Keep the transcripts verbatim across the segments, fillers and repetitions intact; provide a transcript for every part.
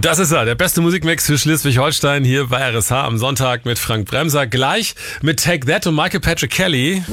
Das ist er, der beste Musikmix für Schleswig-Holstein hier bei R S H am Sonntag mit Frank Bremser. Gleich mit Take That und Michael Patrick Kelly.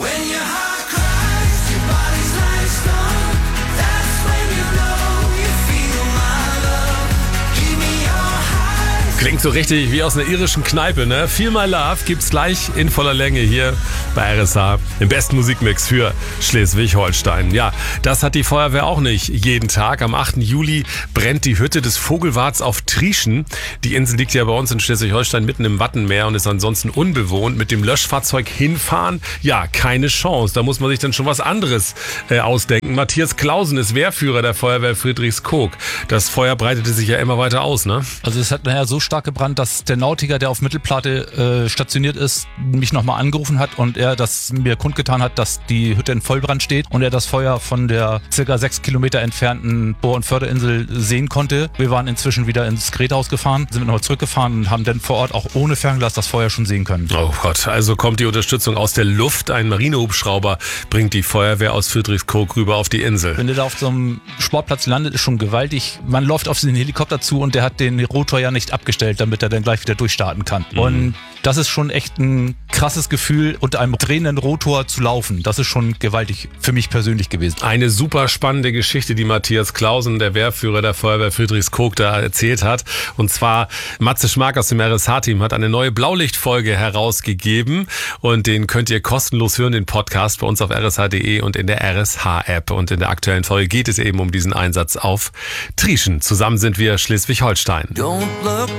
Klingt so richtig wie aus einer irischen Kneipe, ne? Feel My Love gibt's gleich in voller Länge hier bei R S H im besten Musikmix für Schleswig-Holstein. Ja, das hat die Feuerwehr auch nicht jeden Tag. Am achten Juli brennt die Hütte des Vogelwarts auf Trieschen. Die Insel liegt ja bei uns in Schleswig-Holstein mitten im Wattenmeer und ist ansonsten unbewohnt. Mit dem Löschfahrzeug hinfahren, ja, keine Chance. Da muss man sich dann schon was anderes äh, ausdenken. Matthias Clausen ist Wehrführer der Feuerwehr Friedrichskoog. Das Feuer breitete sich ja immer weiter aus, ne? Also es hat nachher so stark gebrannt, dass der Nautiker, der auf Mittelplatte äh, stationiert ist, mich nochmal angerufen hat und er das mir kundgetan hat, dass die Hütte in Vollbrand steht und er das Feuer von der circa sechs Kilometer entfernten Bohr- und Förderinsel sehen konnte. Wir waren inzwischen wieder ins Gerätehaus gefahren, sind nochmal zurückgefahren und haben dann vor Ort auch ohne Fernglas das Feuer schon sehen können. Oh Gott, also kommt die Unterstützung aus der Luft. Ein Marinehubschrauber bringt die Feuerwehr aus Friedrichskoog rüber auf die Insel. Wenn der da auf so einem Sportplatz landet, ist schon gewaltig. Man läuft auf den Helikopter zu und der hat den Rotor ja nicht abgestellt, damit er dann gleich wieder durchstarten kann. Mhm. Und das ist schon echt ein krasses Gefühl, unter einem drehenden Rotor zu laufen. Das ist schon gewaltig für mich persönlich gewesen. Eine super spannende Geschichte, die Matthias Clausen, der Wehrführer der Feuerwehr Friedrichskoog, da erzählt hat. Und zwar Matze Schmark aus dem R S H-Team hat eine neue Blaulichtfolge herausgegeben und den könnt ihr kostenlos hören, den Podcast bei uns auf r s h punkt d e und in der R S H-App. Und in der aktuellen Folge geht es eben um diesen Einsatz auf Trieschen. Zusammen sind wir Schleswig-Holstein. Don't look